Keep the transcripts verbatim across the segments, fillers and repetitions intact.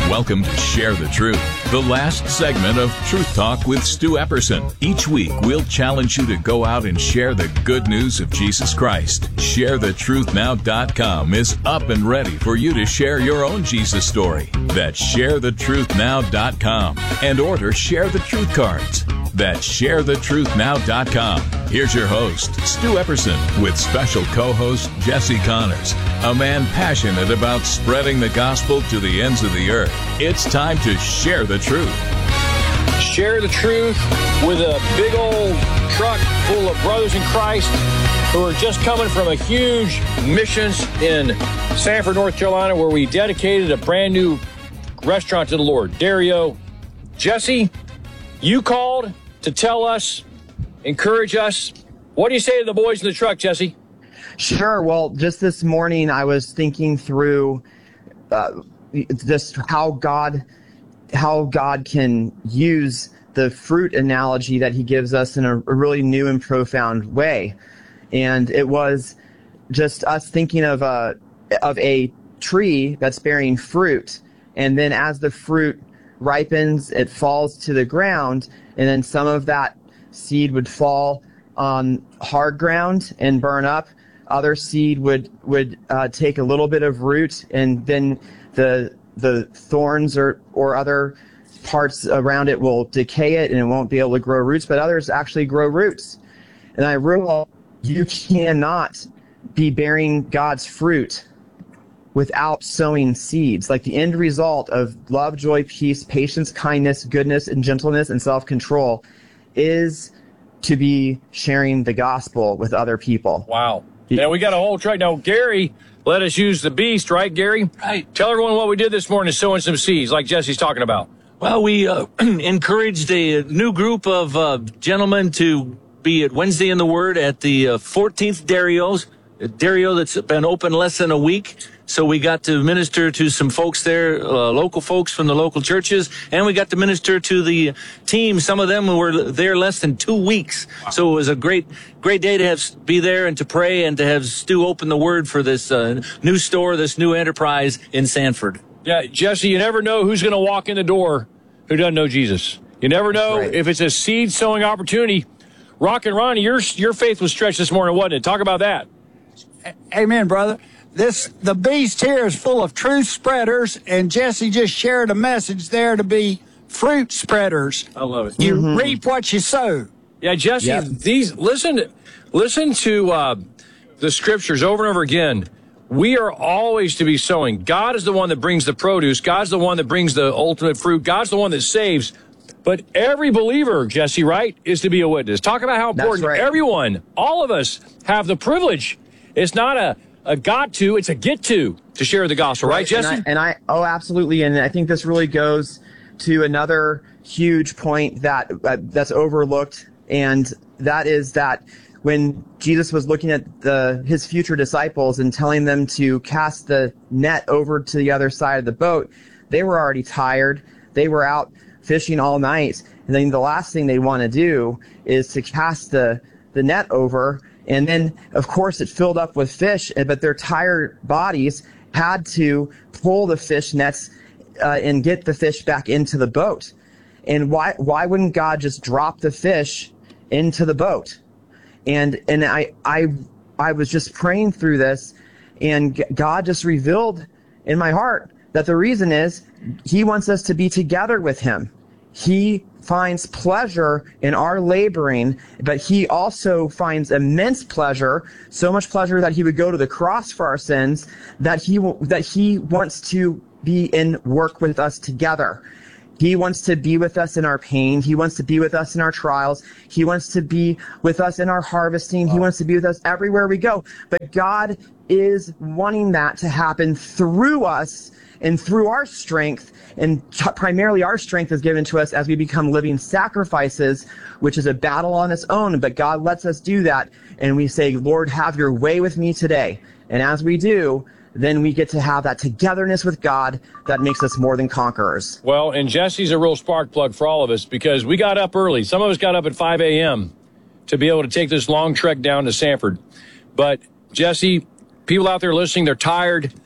Welcome to Share the Truth, the last segment of Truth Talk with Stu Epperson. Each week, we'll challenge you to go out and share the good news of Jesus Christ. share the truth now dot com is up and ready for you to share your own Jesus story. That's share the truth now dot com. And order Share the Truth cards. That's share the truth now dot com. Here's your host, Stu Epperson, with special co-host Jesse Connors, a man passionate about spreading the gospel to the ends of the earth. It's time to share the truth. Share the truth with a big old truck full of brothers in Christ who are just coming from a huge missions in Sanford, North Carolina, where we dedicated a brand new restaurant to the Lord. Dario, Jesse, you called to tell us, encourage us. What do you say to the boys in the truck, Jesse? Sure. Well, just this morning I was thinking through uh, just how God, how God can use the fruit analogy that he gives us in a, a really new and profound way. And it was just us thinking of a, of a tree that's bearing fruit. And then as the fruit ripens, it falls to the ground, and then some of that seed would fall on hard ground and burn up. Other seed would would uh, take a little bit of root, and then the the thorns or or other parts around it will decay it, and it won't be able to grow roots. But others actually grow roots. And I realized you cannot be bearing God's fruit without sowing seeds. Like the end result of love, joy, peace, patience, kindness, goodness, and gentleness, and self-control is to be sharing the gospel with other people. Wow. Yeah, we got a whole truck. Now, Gary let us use the beast, right, Gary? Right. Tell everyone what we did this morning is sowing some seeds, like Jesse's talking about. Well, we uh, encouraged a new group of uh, gentlemen to be at Wednesday in the Word at the uh, fourteenth Dario's. Dario that's been open less than a week. So we got to minister to some folks there, uh, local folks from the local churches, and we got to minister to the team. Some of them were there less than two weeks. So it was a great, great day to have be there and to pray and to have Stu open the Word for this uh, new store, this new enterprise in Sanford. Yeah, Jesse, you never know who's going to walk in the door who doesn't know Jesus. You never know right. if it's a seed sowing opportunity. Rock and Ronnie, your your faith was stretched this morning, wasn't it? Talk about that. Amen, brother. This the beast here is full of truth spreaders, and Jesse just shared a message there to be fruit spreaders. I love it. You Mm-hmm. reap what you sow. Yeah, Jesse, Yep. these listen listen to uh, the scriptures over and over again. We are always to be sowing. God is the one that brings the produce. God's the one that brings the ultimate fruit. God's the one that saves. But every believer, Jesse, right, is to be a witness. Talk about how important That's right. everyone, all of us, have the privilege. It's not a, a got to, it's a get to, to share the gospel, right, Jesse? And I, and I, oh, absolutely. And I think this really goes to another huge point that uh, that's overlooked, and that is that when Jesus was looking at the his future disciples and telling them to cast the net over to the other side of the boat, they were already tired. They were out fishing all night, and then the last thing they want to do is to cast the the net over. And then, of course, it filled up with fish, but their tired bodies had to pull the fish nets uh, and get the fish back into the boat. And why why wouldn't God just drop the fish into the boat? And and I I I was just praying through this, and God just revealed in my heart that the reason is he wants us to be together with him. He finds pleasure in our laboring, but he also finds immense pleasure, so much pleasure that he would go to the cross for our sins, that he that he wants to be in work with us together. He wants to be with us in our pain. He wants to be with us in our trials. He wants to be with us in our harvesting. He wants to be with us everywhere we go. But God is wanting that to happen through us and through our strength, and primarily our strength is given to us as we become living sacrifices, which is a battle on its own, but God lets us do that, and we say, Lord, have your way with me today. And as we do, then we get to have that togetherness with God that makes us more than conquerors. Well, and Jesse's a real spark plug for all of us, because we got up early. Some of us got up at five a.m. to be able to take this long trek down to Sanford. But, Jesse, people out there listening, they're tired.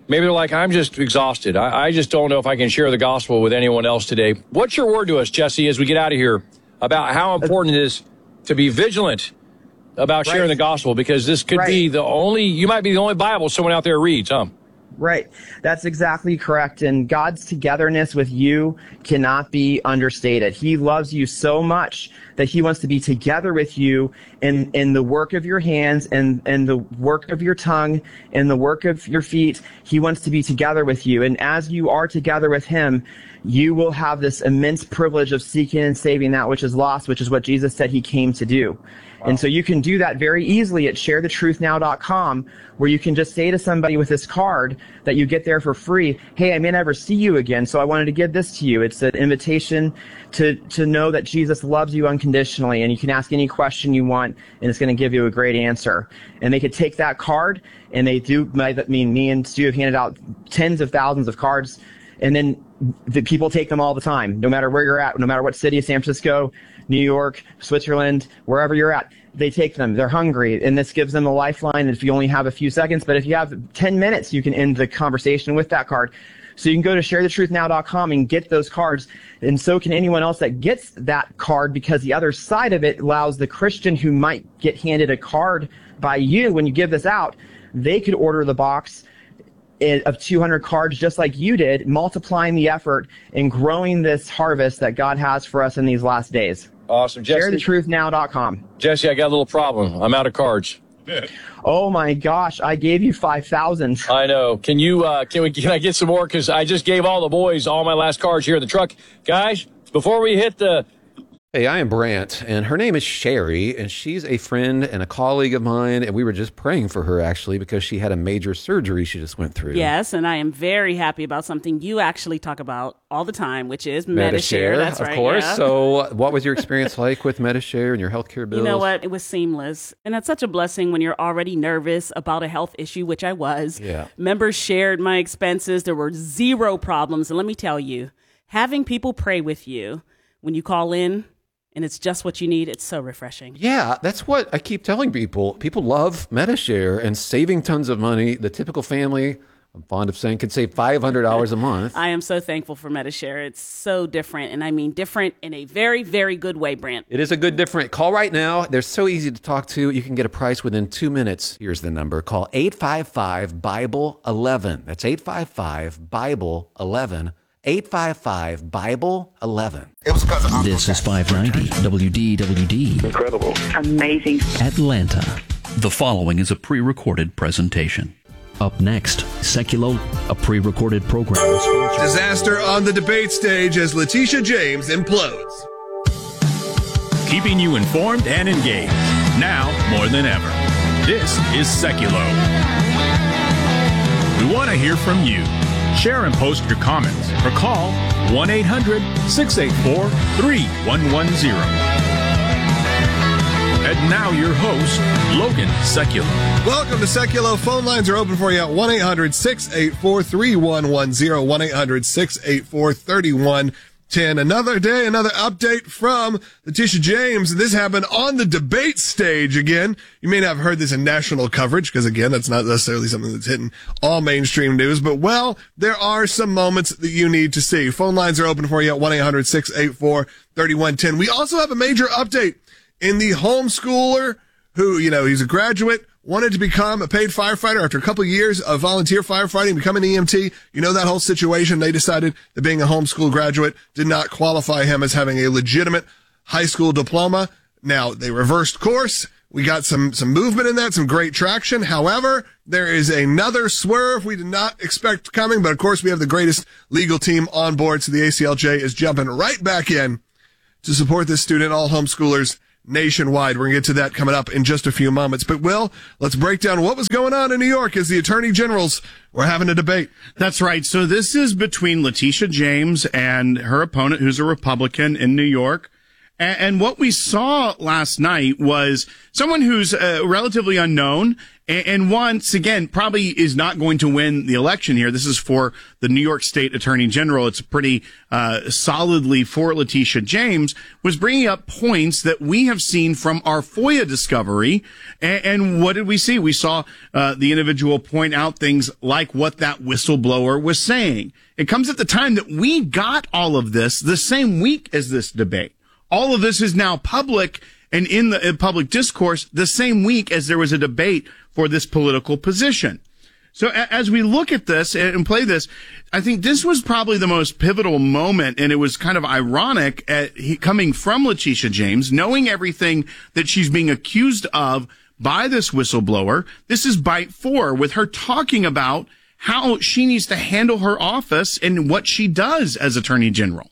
maybe they're like, I'm just exhausted. I, I just don't know if I can share the gospel with anyone else today. What's your word to us, Jesse, as we get out of here about how important it is to be vigilant about sharing Right. the gospel? Because this could Right. be the only, you might be the only Bible someone out there reads, huh? Right. That's exactly correct. And God's togetherness with you cannot be understated. He loves you so much that he wants to be together with you in, in the work of your hands and, and the work of your tongue and the work of your feet. He wants to be together with you. And as you are together with him, you will have this immense privilege of seeking and saving that which is lost, which is what Jesus said he came to do. Wow. And so you can do that very easily at share the truth now dot com, where you can just say to somebody with this card that you get there for free, hey, I may never see you again, so I wanted to give this to you. It's an invitation to, to know that Jesus loves you unconditionally, and you can ask any question you want, and it's going to give you a great answer. And they could take that card, and they do, I mean, me and Stu have handed out tens of thousands of cards, and then the people take them all the time, no matter where you're at, no matter what city, San Francisco, New York, Switzerland, wherever you're at, they take them. They're hungry, and this gives them a lifeline if you only have a few seconds. But if you have ten minutes, you can end the conversation with that card. So you can go to share the truth now dot com and get those cards, and so can anyone else that gets that card, because the other side of it allows the Christian who might get handed a card by you when you give this out, they could order the box of two hundred cards just like you did, multiplying the effort and growing this harvest that God has for us in these last days. Awesome. Jesse, share the truth now dot com. Jesse, I got a little problem. I'm out of cards. Oh my gosh, I gave you five thousand. I know. Can you, uh, can we, can I get some more? Because I just gave all the boys all my last cards here in the truck. Guys, before we hit the... Hey, I am Brant, and her name is Sherry, and she's a friend and a colleague of mine, and we were just praying for her, actually, because she had a major surgery she just went through. Yes, and I am very happy about something you actually talk about all the time, which is Medi-Share. Medi-Share, That's of right, course. yeah. So what was your experience like with Medi-Share and your healthcare bills? You know what? It was seamless. And that's such a blessing when you're already nervous about a health issue, which I was. Yeah. Members shared my expenses. There were zero problems. And let me tell you, having people pray with you when you call in, and it's just what you need, it's so refreshing. Yeah, that's what I keep telling people. People love Medi-Share and saving tons of money. The typical family, I'm fond of saying, can save five hundred dollars a month. I am so thankful for Medi-Share. It's so different, and I mean different in a very, very good way, Brant. It is a good different. Call right now. They're so easy to talk to. You can get a price within two minutes. Here's the number. Call eight five five, Bible eleven. That's eight five five, Bible eleven. eight five five, Bible eleven. It was because of This is five ninety W D W D. Incredible. Amazing. Atlanta. The following is a pre-recorded presentation. Up next, Seculo, a pre-recorded program. sponsored- Disaster on the debate stage as Letitia James implodes. Keeping you informed and engaged, now more than ever. This is Seculo. We want to hear from you. Share and post your comments or call one eight hundred, six eight four, three one one zero. And now your host, Logan Seculo. Welcome to Seculo. Phone lines are open for you at one eight hundred, six eight four, three one one zero, one eight hundred, six eight four, three one one zero. Another day, another update from Letitia James. This happened on the debate stage again. You may not have heard this in national coverage because, again, that's not necessarily something that's hitting all mainstream news. But, well, there are some moments that you need to see. Phone lines are open for you at one eight hundred, six eight four, three one one zero. We also have a major update in the homeschooler who, you know, he's a graduate, wanted to become a paid firefighter after a couple of years of volunteer firefighting, become an E M T. You know that whole situation. They decided that being a homeschool graduate did not qualify him as having a legitimate high school diploma. Now, they reversed course. We got some, some movement in that, some great traction. However, there is another swerve we did not expect coming, but of course we have the greatest legal team on board, so the A C L J is jumping right back in to support this student, all homeschoolers nationwide. We're going to get to that coming up in just a few moments. But, Will, let's break down what was going on in New York as the attorney generals were having a debate. That's right. So this is between Letitia James and her opponent, who's a Republican in New York. And, and what we saw last night was someone who's uh, relatively unknown and, and once again probably is not going to win the election here. This is for the New York State Attorney General. It's pretty uh, solidly for Letitia James, was bringing up points that we have seen from our FOIA discovery. And, and what did we see? We saw uh, the individual point out things like what that whistleblower was saying. It comes at the time that we got all of this the same week as this debate. All of this is now public and in the in public discourse the same week as there was a debate for this political position. So a, as we look at this and play this, I think this was probably the most pivotal moment, and it was kind of ironic at, he, coming from Letitia James, knowing everything that she's being accused of by this whistleblower. This is bite four with her talking about how she needs to handle her office and what she does as Attorney General.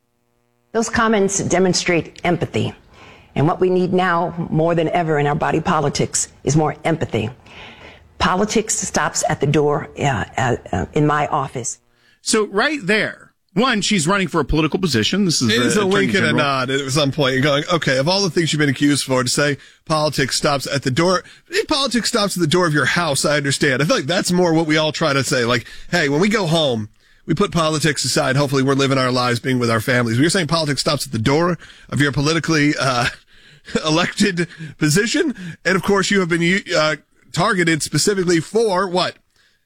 Those comments demonstrate empathy. And what we need now more than ever in our body politics is more empathy. Politics stops at the door uh, uh, in my office. So right there, one, she's running for a political position. This is, it is a wink and General. a nod at some point. You're going, okay, of all the things you've been accused for, to say politics stops at the door, if politics stops at the door of your house, I understand. I feel like that's more what we all try to say. Like, hey, when we go home, we put politics aside. Hopefully we're living our lives being with our families. You're saying politics stops at the door of your politically uh elected position. And of course you have been uh targeted specifically for what?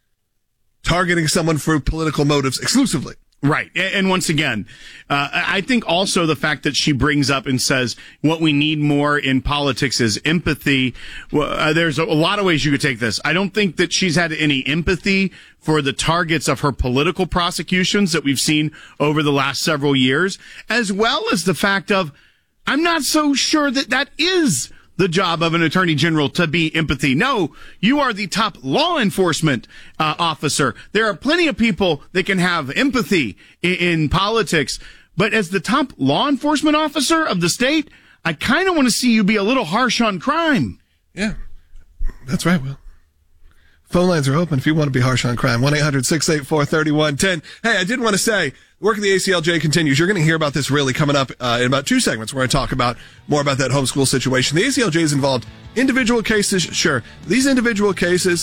Targeting someone for political motives exclusively. Right. And once again, uh, I think also the fact that she brings up and says what we need more in politics is empathy. Well, uh, there's a, a lot of ways you could take this. I don't think that she's had any empathy for the targets of her political prosecutions that we've seen over the last several years, as well as the fact of I'm not so sure that that is the job of an attorney general, to be empathy. No, you are the top law enforcement uh, officer. There are plenty of people that can have empathy in, in politics, but as the top law enforcement officer of the state, I kind of want to see you be a little harsh on crime. Yeah, that's right, Will. Phone lines are open if you want to be harsh on crime. one eight hundred six eight four three one one zero. Hey, I did want to say, work of the A C L J continues. You're going to hear about this really coming up uh, in about two segments. We're going to talk about more about that homeschool situation. The A C L J is involved. Individual cases, sure. These individual cases,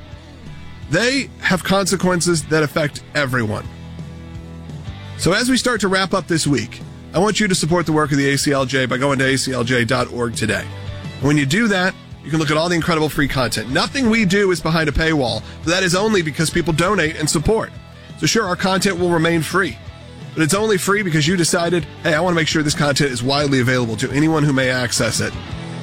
they have consequences that affect everyone. So as we start to wrap up this week, I want you to support the work of the A C L J by going to A C L J dot org today. When you do that, you can look at all the incredible free content. Nothing we do is behind a paywall, but that is only because people donate and support. So sure, our content will remain free, but it's only free because you decided, hey, I want to make sure this content is widely available to anyone who may access it.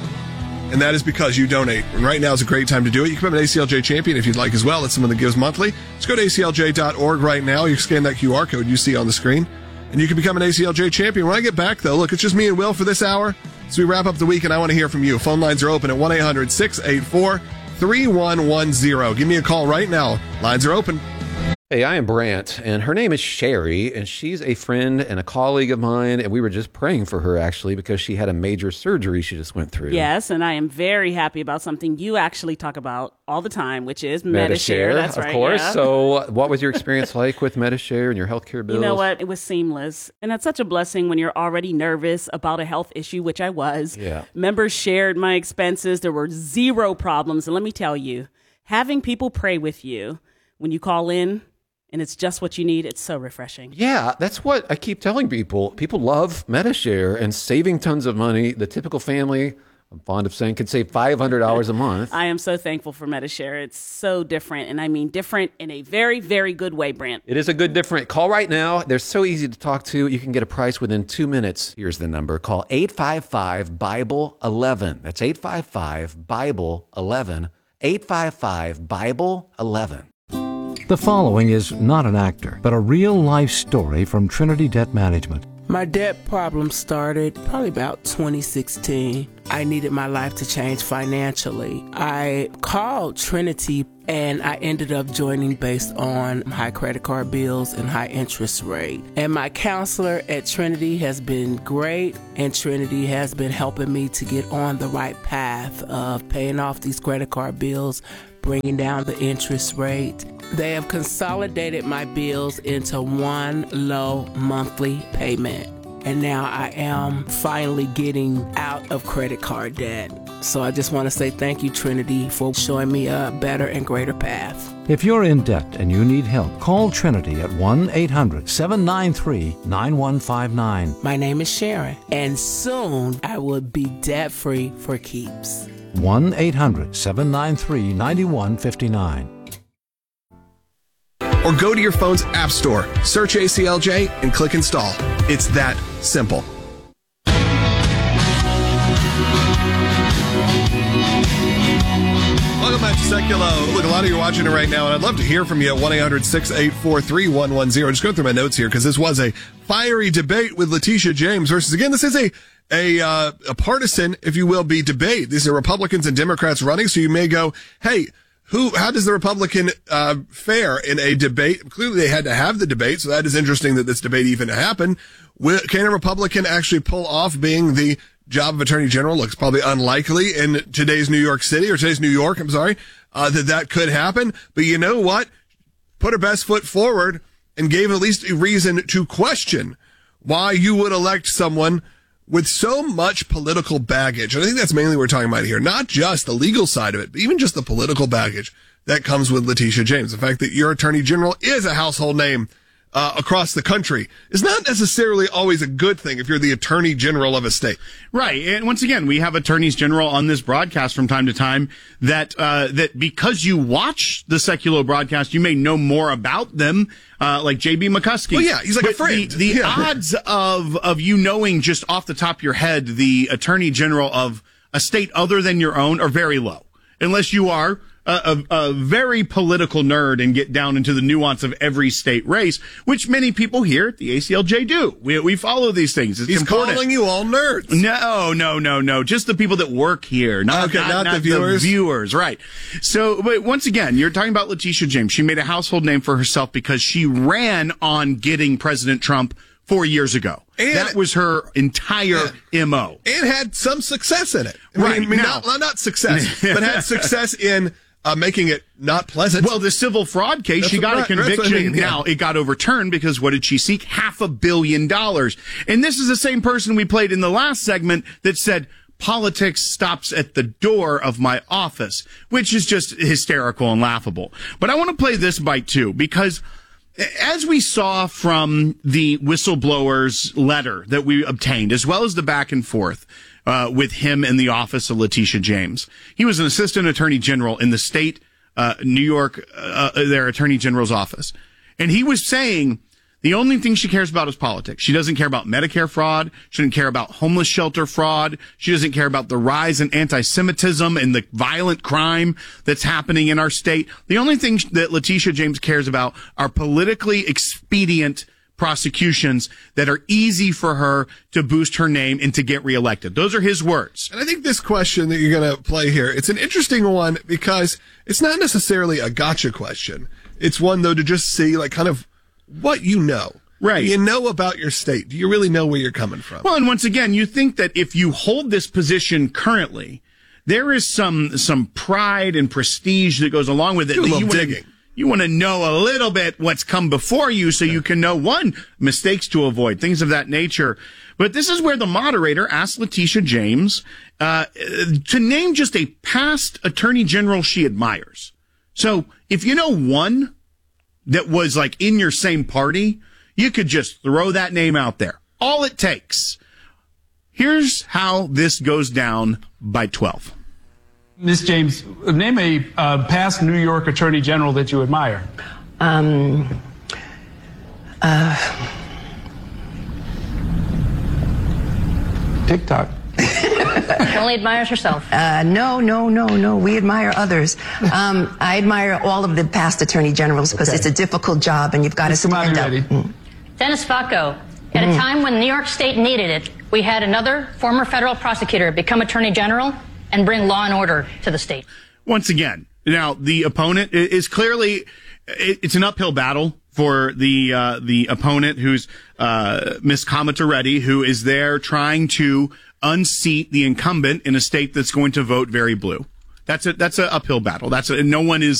And that is because you donate. And right now is a great time to do it. You can become an A C L J champion if you'd like as well. It's someone that gives monthly. Just go to A C L J dot org right now. You scan that Q R code you see on the screen, and you can become an A C L J champion. When I get back, though, look, it's just me and Will for this hour. As we wrap up the week, and I want to hear from you. Phone lines are open at one eight hundred six eight four three one one zero. Give me a call right now. Lines are open. Hey, I am Brant, and her name is Sherry, and she's a friend and a colleague of mine, and we were just praying for her, actually, because she had a major surgery she just went through. Yes, and I am very happy about something you actually talk about all the time, which is Medi-Share. That's of right, course. yeah. So what was your experience like with Medi-Share and your healthcare bills? You know what? It was seamless. And that's such a blessing when you're already nervous about a health issue, which I was. Yeah. Members shared my expenses. There were zero problems. And let me tell you, having people pray with you when you call in, and it's just what you need, it's so refreshing. Yeah, that's what I keep telling people. People love Medi-Share and saving tons of money. The typical family, I'm fond of saying, could save five hundred dollars a month. I am so thankful for Medi-Share. It's so different, and I mean different in a very, very good way, Brant. It is a good different. Call right now. They're so easy to talk to. You can get a price within two minutes. Here's the number. Call eight five five Bible eleven. That's eight five five Bible eleven. eight five five Bible eleven. The following is not an actor, but a real-life story from Trinity Debt Management. My debt problem started probably about twenty sixteen. I needed my life to change financially. I called Trinity and I ended up joining based on high credit card bills and high interest rate. And my counselor at Trinity has been great, and Trinity has been helping me to get on the right path of paying off these credit card bills, bringing down the interest rate. They have consolidated my bills into one low monthly payment. and now I am finally getting out of credit card debt. So I just want to say thank you, Trinity, for showing me a better and greater path. If you're in debt and you need help, call Trinity at one eight hundred seven nine three nine one five nine. My name is Sharon, and soon I will be debt-free for keeps. one eight hundred seven nine three nine one five nine. Or go to your phone's app store, search A C L J, and click install. It's that simple. Welcome back to Seculo. Look, a lot of you are watching it right now, and I'd love to hear from you at one eight hundred six eight four three one one zero. Just go through my notes here, because this was a fiery debate with Letitia James versus, again, this is a a uh, a partisan, if you will, be debate. These are Republicans and Democrats running, so you may go, hey, who? How does the Republican uh fare in a debate? Clearly, they had to have the debate, so that is interesting that this debate even happened. Will, can a Republican actually pull off being the job of Attorney General? Looks probably unlikely in today's New York City, or today's New York, I'm sorry, uh, that that could happen. But you know what? Put her best foot forward and gave at least a reason to question why you would elect someone with so much political baggage. And I think that's mainly what we're talking about here. Not just the legal side of it, but even just the political baggage that comes with Letitia James. The fact that your Attorney General is a household name Uh, across the country is not necessarily always a good thing if you're the Attorney General of a state. Right. And once again, we have attorneys general on this broadcast from time to time that, uh, that because you watch the Seculo broadcast, you may know more about them, uh, like J B McCuskey. Well, yeah, he's like but a friend. The, the yeah. odds of, of you knowing just off the top of your head the Attorney General of a state other than your own are very low. Unless you are A, a, a very political nerd and get down into the nuance of every state race, which many people here at the A C L J do. We, we follow these things. It's He's important. calling you all nerds. No, no, no, no. Just the people that work here, not, okay, not, not, not the viewers. The viewers, right. So, but once again, you're talking about Letitia James. She made a household name for herself because she ran on getting President Trump four years ago. And that was her entire yeah. M O. And had some success in it. I Right. mean, I mean, now, not, not success, but had success in Uh, making it not pleasant. Well, the civil fraud case, That's she got right, a conviction. I mean, yeah. Now, it got overturned because what did she seek? Half a billion dollars. And this is the same person we played in the last segment that said, politics stops at the door of my office, which is just hysterical and laughable. But I want to play this bite too, because as we saw from the whistleblower's letter that we obtained, as well as the back and forth, Uh, with him in the office of Letitia James. He was an assistant attorney general in the state, uh, New York, uh, their attorney general's office. And he was saying the only thing she cares about is politics. She doesn't care about Medicare fraud. She doesn't care about homeless shelter fraud. She doesn't care about the rise in anti-Semitism and the violent crime that's happening in our state. The only thing that Letitia James cares about are politically expedient prosecutions that are easy for her to boost her name and to get reelected. Those are his words. And I think this question that you're going to play here, it's an interesting one because it's not necessarily a gotcha question. It's one, though, to just see, like, kind of what you know. Right. You know about your state. Do you really know where you're coming from? Well, and once again, you think that if you hold this position currently, there is some some pride and prestige that goes along with it. Do a that little you wanna, digging. You want to know a little bit what's come before you so you can know, one, mistakes to avoid, things of that nature. But this is where the moderator asked Letitia James uh, to name just a past attorney general she admires. So if you know one that was like in your same party, you could just throw that name out there. All it takes. Here's how this goes down by twelve. Miz James, name a uh, past New York Attorney General that you admire. Um, uh, TikTok. She only admires herself. Uh, no, no, no, no. We admire others. Um, I admire all of the past attorney generals because okay. it's a difficult job and you've got to stand up. Mm. Dennis Facco, at mm. a time when New York State needed it, we had another former federal prosecutor become attorney general and bring law and order to the state. Once again, now the opponent is clearly, it's an uphill battle for the uh, the opponent, who's uh, Miz Comatoretti, who is there trying to unseat the incumbent in a state that's going to vote very blue. That's a that's an uphill battle. That's a, no one is